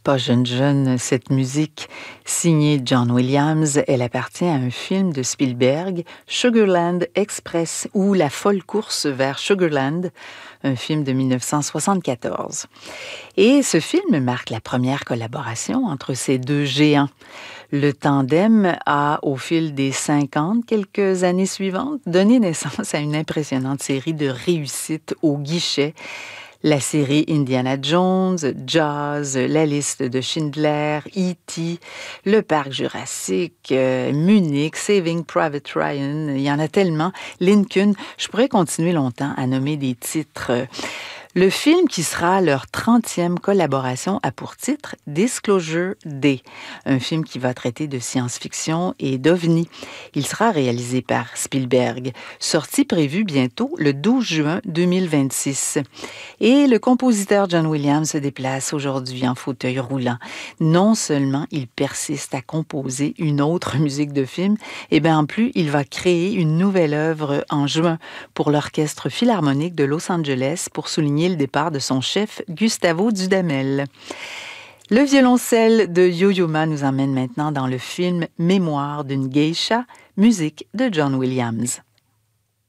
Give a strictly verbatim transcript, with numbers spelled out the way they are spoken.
Pas jeune jeune, cette musique signée John Williams, elle appartient à un film de Spielberg, Sugarland Express, ou La folle course vers Sugarland, un film de mille neuf cent soixante-quatorze. Et ce film marque la première collaboration entre ces deux géants. Le tandem a, au fil des cinquante, quelques années suivantes, donné naissance à une impressionnante série de réussites au guichet. La série Indiana Jones, Jaws, La liste de Schindler, E T, Le parc Jurassique, euh, Munich, Saving Private Ryan, il y en a tellement. Lincoln, je pourrais continuer longtemps à nommer des titres. Le film qui sera leur trentième collaboration a pour titre Disclosure Day, un film qui va traiter de science-fiction et d'ovnis. Il sera réalisé par Spielberg, sortie prévue bientôt le douze juin deux mille vingt-six. Et le compositeur John Williams se déplace aujourd'hui en fauteuil roulant. Non seulement il persiste à composer une autre musique de film, et bien en plus, il va créer une nouvelle œuvre en juin pour l'Orchestre Philharmonique de Los Angeles pour souligner le départ de son chef Gustavo Dudamel. Le violoncelle de Yo-Yo Ma nous emmène maintenant dans le film Mémoire d'une geisha, musique de John Williams.